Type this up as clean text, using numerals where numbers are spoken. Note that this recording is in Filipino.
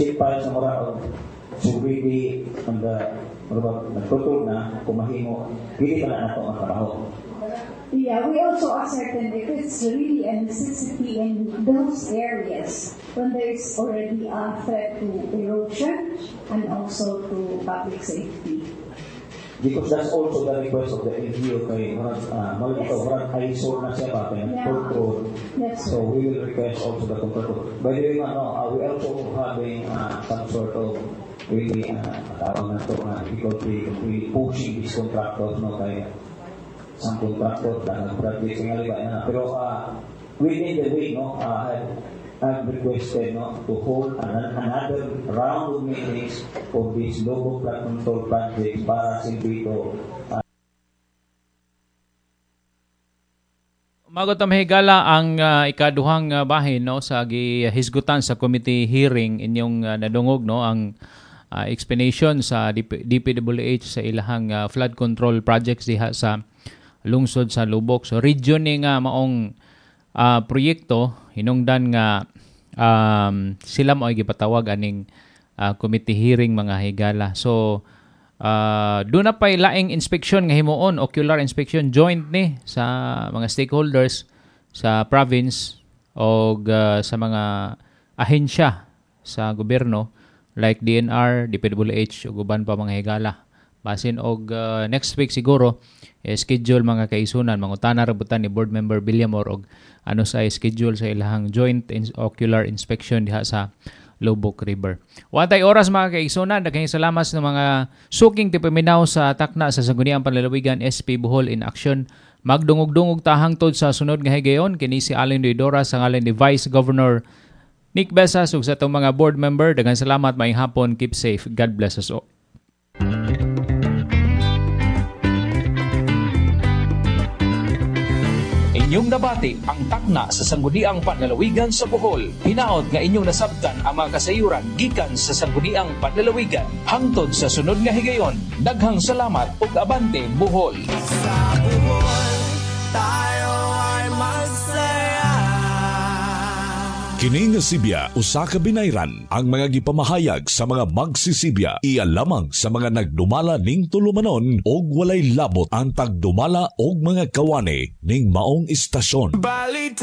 sipal sa mura o sugribi ang nagtutog na kumahimo, hindi pala na ito ang trabaho. Yeah, we also ascertain if it's really a necessity in those areas when there's already a threat to erosion and also to public safety. Because that's also the request of the LGU kay Marang ISO na siya ba kay control. So we will request also the control. By the way, we also having some sort of really tawag na ito na we pushing these contractors kay some contractors na nag-project nga liba na. Pero within the week, I've requested to hold another round of meetings for this local flood control project para silbi ito. Umagot ang mahigala ang ikaduhang bahin sa gihisgutan sa committee hearing inyong nadungog ang explanation sa DPWH sa ilahang flood control projects diha sa lungsod sa Lubok. So region ni nga maong proyekto hinungdan nga sila mo ay gipatawag aning committee hearing mga higala. So doon na pa'y laing inspection nga himuon, ocular inspection joint ni sa mga stakeholders sa province o sa mga ahensya sa gobyerno like DNR, DPWH o guban pa mga higala. Basin og next week siguro schedule mga kaisunan mangutana rabutan ni board member Villamor og ano sa schedule sa ilahang joint ocular inspection diha sa Lubok River. Watay oras mga kaisunan, daghang salamat sa mga suking tipaminaw sa takna sa Sangguniang Panlalawigan SP Bohol in Action. Magdungog-dungog ta hangtod sa sunod nga higayon kini si Allen Doidora sa ngalan ni Vice Governor Nick Besas ug sa atong mga board member. Daghang salamat, maayong hapon, keep safe, God bless us all. Inyong nabati ang takna sa Sangguniang Panlalawigan sa Bohol. Hinaot nga inyong nasabtan ang mga kasayuran gikan sa Sangguniang Panlalawigan. Hangtod sa sunod nga higayon, daghang salamat ug abante Bohol. Sa Bohol, tayo ay masaya. Kini nga Sibya usa ka binayran ang mga gipamahayag sa mga magsisibya iya lamang sa mga nagdumala ning tulumanon og walay labot ang tagdumala og mga kawani ning maong istasyon.